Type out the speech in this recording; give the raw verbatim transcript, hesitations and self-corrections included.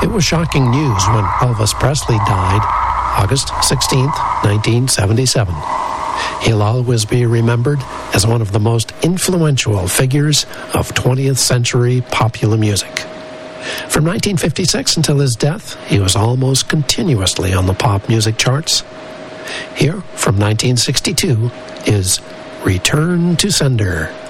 It was shocking news when Elvis Presley died August sixteenth, nineteen seventy-seven. He'll always be remembered as one of the most influential figures of twentieth century popular music. From nineteen fifty-six until his death, he was almost continuously on the pop music charts. Here, from nineteen sixty-two, is Return to Sender.